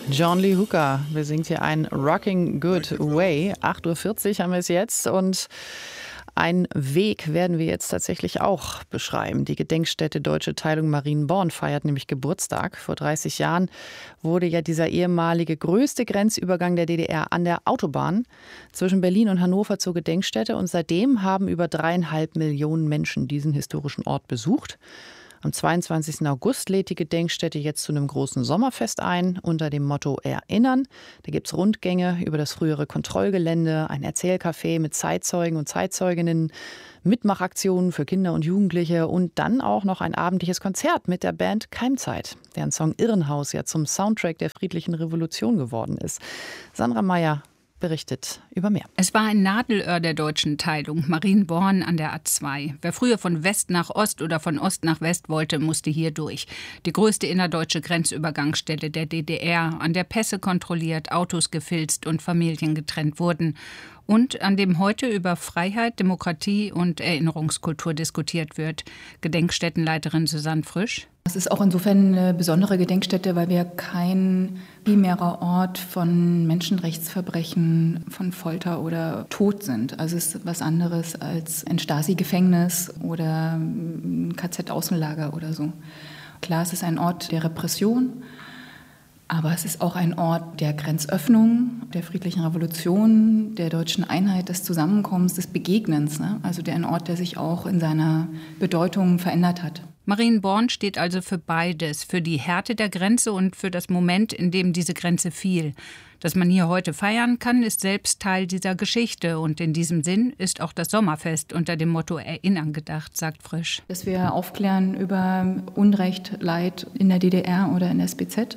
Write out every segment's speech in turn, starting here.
John Lee Hooker besingt hier ein Rocking Good Way. 8:40 Uhr haben wir es jetzt und einen Weg werden wir jetzt tatsächlich auch beschreiben. Die Gedenkstätte Deutsche Teilung Marienborn feiert nämlich Geburtstag. Vor 30 Jahren wurde ja dieser ehemalige größte Grenzübergang der DDR an der Autobahn zwischen Berlin und Hannover zur Gedenkstätte. Und seitdem haben über 3,5 Millionen Menschen diesen historischen Ort besucht. Am 22. August lädt die Gedenkstätte jetzt zu einem großen Sommerfest ein, unter dem Motto Erinnern. Da gibt es Rundgänge über das frühere Kontrollgelände, ein Erzählcafé mit Zeitzeugen und Zeitzeuginnen, Mitmachaktionen für Kinder und Jugendliche und dann auch noch ein abendliches Konzert mit der Band Keimzeit, deren Song Irrenhaus ja zum Soundtrack der friedlichen Revolution geworden ist. Sandra Meyer berichtet über mehr. Es war ein Nadelöhr der deutschen Teilung, Marienborn an der A2. Wer früher von West nach Ost oder von Ost nach West wollte, musste hier durch. Die größte innerdeutsche Grenzübergangsstelle der DDR, an der Pässe kontrolliert, Autos gefilzt und Familien getrennt wurden. Und an dem heute über Freiheit, Demokratie und Erinnerungskultur diskutiert wird. Gedenkstättenleiterin Susanne Frisch. Es ist auch insofern eine besondere Gedenkstätte, weil wir kein primärer Ort von Menschenrechtsverbrechen, von Folter oder Tod sind. Also es ist was anderes als ein Stasi-Gefängnis oder ein KZ-Außenlager oder so. Klar, es ist ein Ort der Repression, aber es ist auch ein Ort der Grenzöffnung, der friedlichen Revolution, der deutschen Einheit, des Zusammenkommens, des Begegnens. Ne? Also ein Ort, der sich auch in seiner Bedeutung verändert hat. Marienborn steht also für beides, für die Härte der Grenze und für das Moment, in dem diese Grenze fiel. Dass man hier heute feiern kann, ist selbst Teil dieser Geschichte. Und in diesem Sinn ist auch das Sommerfest unter dem Motto Erinnern gedacht, sagt Frisch. Dass wir aufklären über Unrecht, Leid in der DDR oder in der SBZ.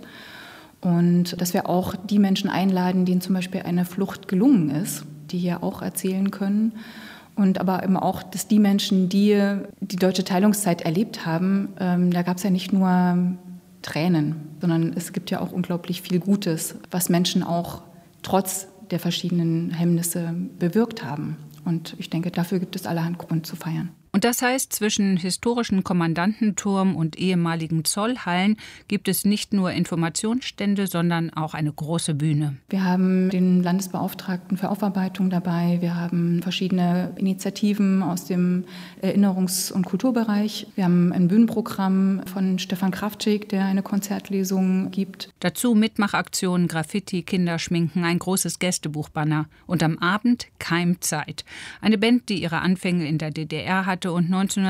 Und dass wir auch die Menschen einladen, denen zum Beispiel eine Flucht gelungen ist, die hier auch erzählen können. Und aber eben auch, dass die Menschen, die die deutsche Teilungszeit erlebt haben, da gab es ja nicht nur Tränen, sondern es gibt ja auch unglaublich viel Gutes, was Menschen auch trotz der verschiedenen Hemmnisse bewirkt haben. Und ich denke, dafür gibt es allerhand Grund zu feiern. Und das heißt, zwischen historischen Kommandantenturm und ehemaligen Zollhallen gibt es nicht nur Informationsstände, sondern auch eine große Bühne. Wir haben den Landesbeauftragten für Aufarbeitung dabei. Wir haben verschiedene Initiativen aus dem Erinnerungs- und Kulturbereich. Wir haben ein Bühnenprogramm von Stefan Kraftschick, der eine Konzertlesung gibt. Dazu Mitmachaktionen, Graffiti, Kinderschminken, ein großes Gästebuchbanner. Und am Abend Keimzeit. Eine Band, die ihre Anfänge in der DDR hatte und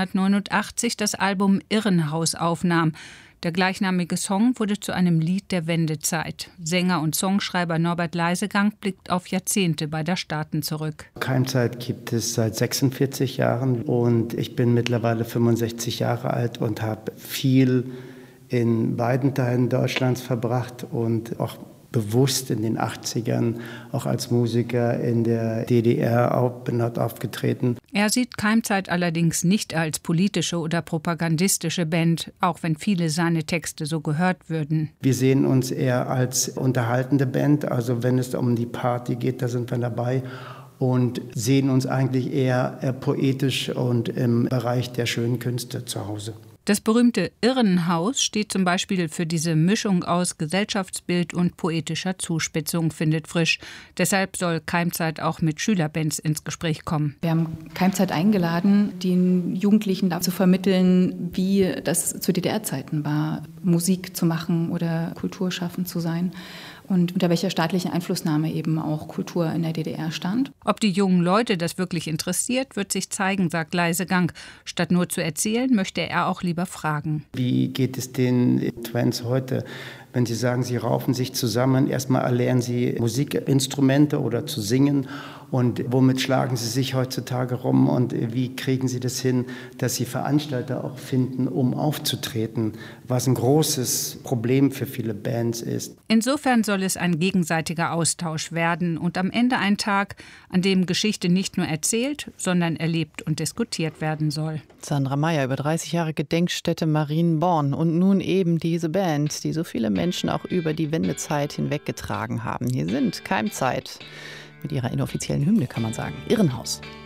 1989 das Album Irrenhaus aufnahm. Der gleichnamige Song wurde zu einem Lied der Wendezeit. Sänger und Songschreiber Norbert Leisegang blickt auf Jahrzehnte bei der Staaten zurück. Keimzeit gibt es seit 46 Jahren und ich bin mittlerweile 65 Jahre alt und habe viel in beiden Teilen Deutschlands verbracht und auch bewusst in den 80ern auch als Musiker in der DDR bin dort aufgetreten. Er sieht Keimzeit allerdings nicht als politische oder propagandistische Band, auch wenn viele seine Texte so gehört würden. Wir sehen uns eher als unterhaltende Band, also wenn es um die Party geht, da sind wir dabei und sehen uns eigentlich eher poetisch und im Bereich der schönen Künste zu Hause. Das berühmte Irrenhaus steht zum Beispiel für diese Mischung aus Gesellschaftsbild und poetischer Zuspitzung, findet Frisch. Deshalb soll Keimzeit auch mit Schülerbands ins Gespräch kommen. Wir haben Keimzeit eingeladen, den Jugendlichen dazu vermitteln, wie das zu DDR-Zeiten war, Musik zu machen oder kulturschaffend zu sein. Und unter welcher staatlichen Einflussnahme eben auch Kultur in der DDR stand. Ob die jungen Leute das wirklich interessiert, wird sich zeigen, sagt Leisegang. Statt nur zu erzählen, möchte er auch lieber fragen. Wie geht es den Twins heute? Wenn Sie sagen, Sie raufen sich zusammen, erstmal erlernen Sie Musikinstrumente oder zu singen. Und womit schlagen Sie sich heutzutage rum und wie kriegen Sie das hin, dass Sie Veranstalter auch finden, um aufzutreten, was ein großes Problem für viele Bands ist. Insofern soll es ein gegenseitiger Austausch werden und am Ende ein Tag, an dem Geschichte nicht nur erzählt, sondern erlebt und diskutiert werden soll. Sandra Meyer über 30 Jahre Gedenkstätte Marienborn und nun eben diese Band, die so viele Menschen auch über die Wendezeit hinweggetragen haben. Hier sind Keimzeit mit ihrer inoffiziellen Hymne, kann man sagen. Irrenhaus.